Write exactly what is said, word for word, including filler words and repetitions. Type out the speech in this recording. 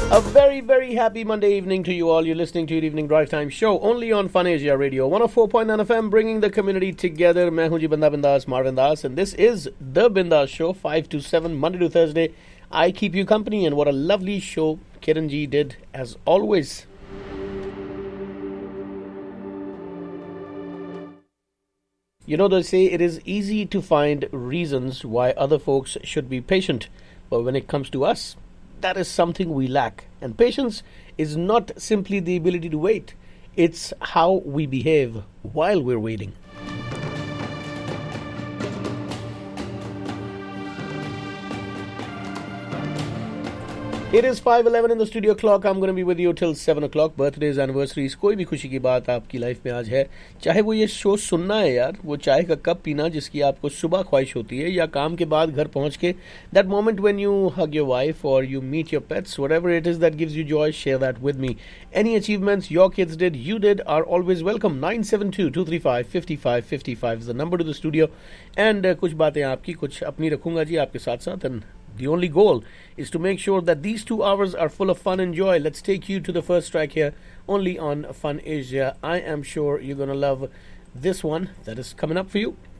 A very, very happy Monday evening to you all. You're listening to your Evening Drive Time show only on Fun Asia Radio one oh four point nine F M, bringing the community together. मैं हूं जी बंदा बिंदास Marvin Das, and this is the Bindas Show, five to seven, Monday to Thursday. I keep you company, and what a lovely show Kiran ji did as always. You know, they say it is easy to find reasons why other folks should be patient, but when it comes to us, that is something we lack. And patience is not simply the ability to wait, it's how we behave while we're waiting. It is five eleven in the studio clock. I'm going to be with you till seven o'clock. Birthdays, anniversaries, कोई भी खुशी की बात आपकी life में आज है, चाहे वो ये शो सुनना है यार, वो चाय का कप पीना जिसकी आपको सुबह ख्वाहिश होती है, या काम के बाद घर पहुंच के that moment when you hug your wife or you meet your pets, whatever it is that gives you joy, share that with me. Any achievements your kids did, you did, are always welcome. nine seven two, two three five, five five five five is the number to the studio. And uh, कुछ बातें आपकी, कुछ अपनी रखूंगा जी आपके साथ साथ. And the only goal is to make sure that these two hours are full of fun and joy. Let's take you to the first track here, only on Fun Asia. I am sure you're going to love this one that is coming up for you.